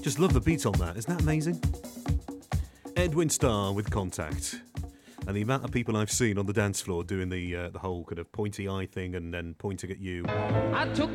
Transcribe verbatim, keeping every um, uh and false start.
Just love the beat on that. Isn't that amazing? Edwin Starr with Contact. And the amount of people I've seen on the dance floor doing the uh, the whole kind of pointy eye thing and then pointing at you. I took